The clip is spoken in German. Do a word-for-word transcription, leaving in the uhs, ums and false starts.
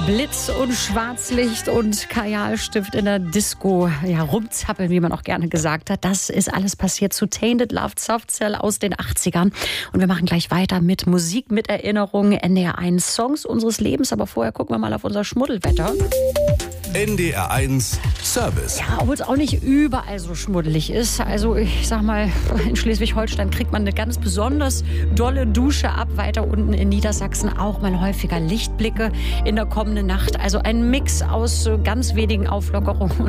Blitz und Schwarzlicht und Kajalstift in der Disco, ja, rumzappeln, wie man auch gerne gesagt hat. Das ist alles passiert zu Tainted Love Soft Cell aus den achtzigern. Und wir machen gleich weiter mit Musik, mit Erinnerungen, N D R eins Songs unseres Lebens. Aber vorher gucken wir mal auf unser Schmuddelwetter. N D R eins Service. Ja, obwohl es auch nicht überall so schmuddelig ist. Also ich sag mal, in Schleswig-Holstein kriegt man eine ganz besonders dolle Dusche ab. Weiter unten in Niedersachsen auch mal häufiger Lichtblicke in der kommenden Nacht. Also ein Mix aus ganz wenigen Auflockerungen